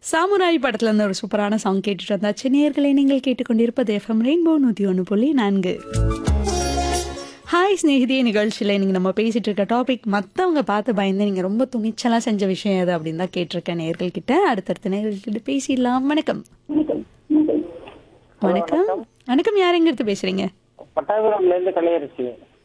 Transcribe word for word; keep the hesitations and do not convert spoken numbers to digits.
Samurai படத்துல இருந்து ஒரு சூப்பரான சாங் கேட்டுட்டு வந்தாச்சு. நேயர்களே, நீங்கள் கேட்டுக்கொண்டிருப்பது எஃப்எம் ரெயின்போ நூற்றி ஒன்று புள்ளி நான்கு. ஹாய் ஸ்நேகிதியே நிகழ்ச்சியில் நீங்கள் நம்ம பேசிகிட்டு இருக்க டாபிக் மற்றவங்க பார்த்து பயந்து நீங்கள் ரொம்ப துணிச்சலாக செஞ்ச விஷயம் எது அப்படின்னு தான் கேட்டிருக்கேன் நேயர்கள்கிட்ட. அடுத்தடுத்த நேயர்கள்கிட்ட பேசிடலாம். வணக்கம். வணக்கம். வணக்கம். யார் எங்கிருந்து பேசுறீங்க? பட்டாபுரம்ல இருந்து கலையரசி.